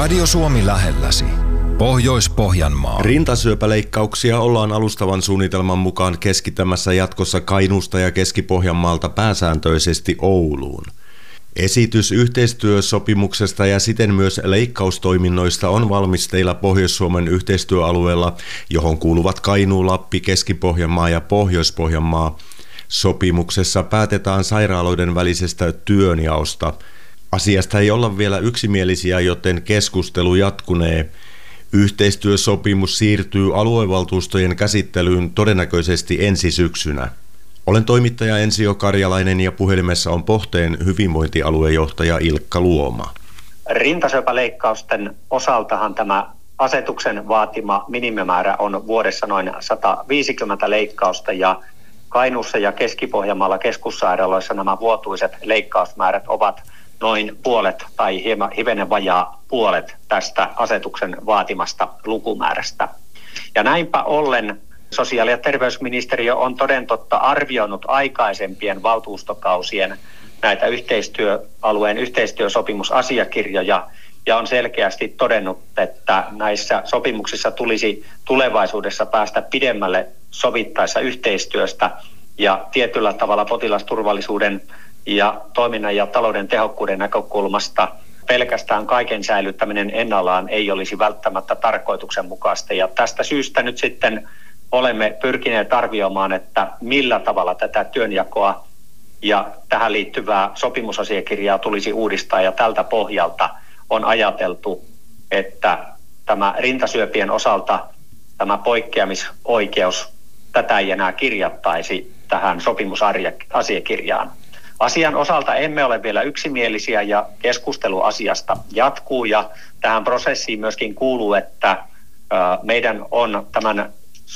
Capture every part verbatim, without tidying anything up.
Radio Suomi lähelläsi. Pohjois-Pohjanmaa. Rintasyöpäleikkauksia ollaan alustavan suunnitelman mukaan keskittämässä jatkossa Kainuusta ja Keski-Pohjanmaalta pääsääntöisesti Ouluun. Esitys yhteistyösopimuksesta ja siten myös leikkaustoiminnoista on valmisteilla Pohjois-Suomen yhteistyöalueella, johon kuuluvat Kainuu, Lappi, Keski-Pohjanmaa ja Pohjois-Pohjanmaa. Sopimuksessa päätetään sairaaloiden välisestä työnjaosta. Asiasta ei olla vielä yksimielisiä, joten keskustelu jatkunee. Yhteistyösopimus siirtyy aluevaltuustojen käsittelyyn todennäköisesti ensi syksynä. Olen toimittaja Ensio Karjalainen ja puhelimessa on Pohteen hyvinvointialuejohtaja Ilkka Luoma. Rintasyöpäleikkausten osaltahan tämä asetuksen vaatima minimimäärä on vuodessa noin sata viisikymmentä leikkausta ja Kainuussa ja Keski-Pohjanmaalla keskussairaaloissa nämä vuotuiset leikkausmäärät ovat noin puolet tai hieman hivenen vajaa puolet tästä asetuksen vaatimasta lukumäärästä. Ja näinpä ollen sosiaali- ja terveysministeriö on toden totta arvioinut aikaisempien valtuustokausien näitä yhteistyöalueen yhteistyösopimusasiakirjoja ja on selkeästi todennut, että näissä sopimuksissa tulisi tulevaisuudessa päästä pidemmälle sovittaessa yhteistyöstä ja tietyllä tavalla potilasturvallisuuden ja toiminnan ja talouden tehokkuuden näkökulmasta pelkästään kaiken säilyttäminen ennallaan ei olisi välttämättä tarkoituksenmukaista. Ja tästä syystä nyt sitten olemme pyrkineet arvioimaan, että millä tavalla tätä työnjakoa ja tähän liittyvää sopimusasiakirjaa tulisi uudistaa. Ja tältä pohjalta on ajateltu, että tämä rintasyöpien osalta tämä poikkeamisoikeus, tätä ei enää kirjattaisi tähän sopimusasiakirjaan. Asian osalta emme ole vielä yksimielisiä ja keskustelu asiasta jatkuu ja tähän prosessiin myöskin kuuluu, että meidän on tämän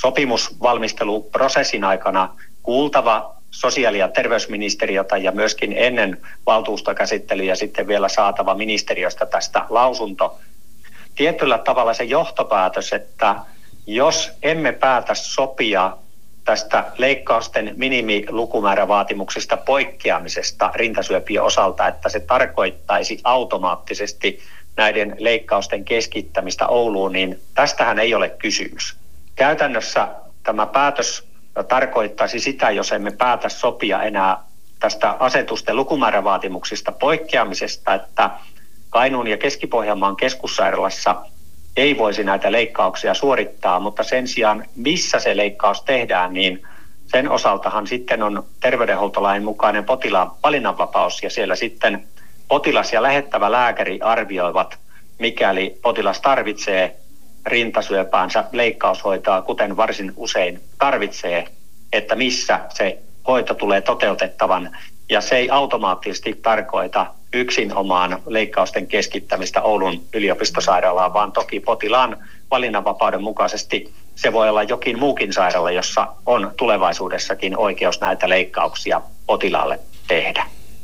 sopimusvalmisteluprosessin aikana kuultava sosiaali- ja terveysministeriötä ja myöskin ennen valtuustokäsittelyä sitten vielä saatava ministeriöstä tästä lausunto. Tietyllä tavalla se johtopäätös, että jos emme päätä sopia tästä leikkausten minimilukumäärävaatimuksista poikkeamisesta rintasyöpien osalta, että se tarkoittaisi automaattisesti näiden leikkausten keskittämistä Ouluun, niin tästähän ei ole kysymys. Käytännössä tämä päätös tarkoittaisi sitä, jos emme päätä sopia enää tästä asetusten lukumäärävaatimuksista poikkeamisesta, että Kainuun ja Keski-Pohjanmaan keskussairaalassa ei voisi näitä leikkauksia suorittaa, mutta sen sijaan missä se leikkaus tehdään, niin sen osaltahan sitten on terveydenhuoltolain mukainen potilaan valinnanvapaus ja siellä sitten potilas ja lähettävä lääkäri arvioivat, mikäli potilas tarvitsee rintasyöpäänsä leikkaushoitoa, kuten varsin usein tarvitsee, että missä se hoito tulee toteutettavan. Ja se ei automaattisesti tarkoita yksinomaan leikkausten keskittämistä Oulun yliopistosairaalaan, vaan toki potilaan valinnanvapauden mukaisesti se voi olla jokin muukin sairaala, jossa on tulevaisuudessakin oikeus näitä leikkauksia potilaalle tehdä.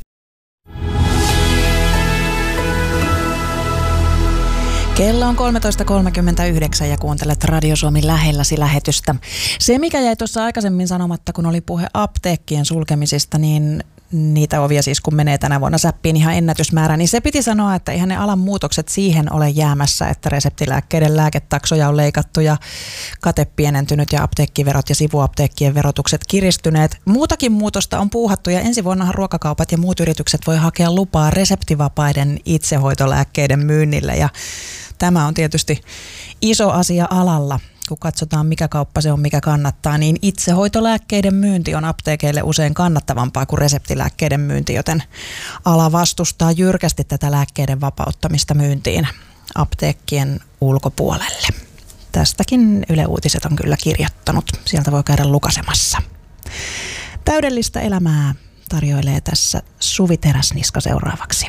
Kello on kolmetoista kolmekymmentäyhdeksän ja kuuntelet Radio Suomi lähelläsi lähetystä. Se, mikä jäi tuossa aikaisemmin sanomatta, kun oli puhe apteekkien sulkemisista, niin niitä ovia siis kun menee tänä vuonna säppiin ihan ennätysmäärä, niin se piti sanoa, että eihän ne alan muutokset siihen ole jäämässä, että reseptilääkkeiden lääketaksoja on leikattu ja kate pienentynyt ja apteekkiverot ja sivuapteekkien verotukset kiristyneet. Muutakin muutosta on puuhattu ja ensi vuonnahan ruokakaupat ja muut yritykset voi hakea lupaa reseptivapaiden itsehoitolääkkeiden myynnille ja tämä on tietysti iso asia alalla. Kun katsotaan mikä kauppa se on, mikä kannattaa, niin itsehoitolääkkeiden myynti on apteekeille usein kannattavampaa kuin reseptilääkkeiden myynti, joten ala vastustaa jyrkästi tätä lääkkeiden vapauttamista myyntiin apteekkien ulkopuolelle. Tästäkin Yle Uutiset on kyllä kirjoittanut. Sieltä voi käydä lukasemassa. Täydellistä elämää tarjoilee tässä Suvi Teräsniska seuraavaksi.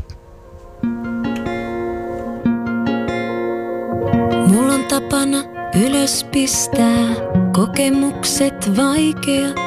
Mulla on tapana ylös pistää kokemukset vaikeat.